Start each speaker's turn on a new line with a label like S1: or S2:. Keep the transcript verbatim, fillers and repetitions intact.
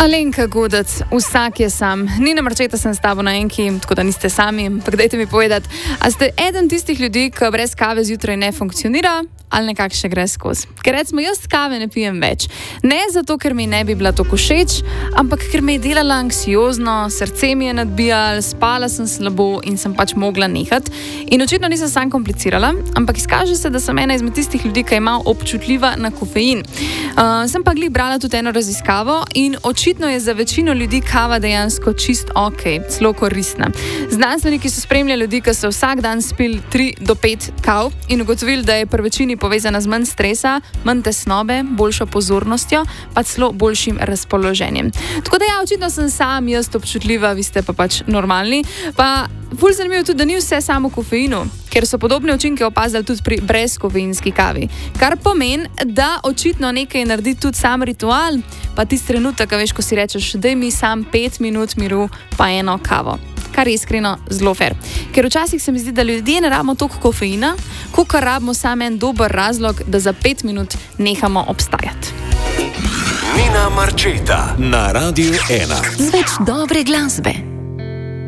S1: Alenka Godec, vsak je sam. Nina Marčeta sem s tabo na enki, tako da niste sami. Ampak dajte mi povedati, a ste eden tistih ljudi, ki brez kave zjutraj ne funkcionira ali nekako še gre skozi? Ker recimo jaz kave ne pijem več. Ne zato, ker mi ne bi bila to všeč, ampak ker me je delala anksiozno, srce mi je nadbijalo, spala sem slabo in sem pač mogla nehati. In očitno nisem sam komplicirala, ampak izkaže se, da sem ena izmed tistih ljudi, ki je malo občutljiva na kofein. Uh, sem pa glih brala tudi eno raziskavo in očitno je za večino ljudi kava dejansko čist ok, celo koristna. Znanstveniki so spremljali ljudi, ki so vsak dan spili tri do pet kav in ugotovili, da je pri večini povezana z manj stresa, manj tesnobe, boljšo pozornostjo, pa celo boljšim razpoloženjem. Tako da ja, očitno sem sam jaz občutljiva, vi ste pa pač normalni. Pa ful zanimivo tudi, da ni vse samo v kofeinu, ker so podobne učinke opazili tudi pri brezkofeinski kavi. Kar pomeni, da očitno nekaj naredi tudi sam ritual, pa tisti trenutek, veš, ko si rečeš, daj mi sam pet minut miru, pa eno kavo. Kar je iskreno zelo fair. Ker včasih se mi zdi, da ljudje ne rabimo toliko kofeina, kolikor rabimo samo en dober razlog, da za pet minut nehamo obstajati.
S2: Nina Marčeta na Radiu ena.
S3: Z več dobre glasbe.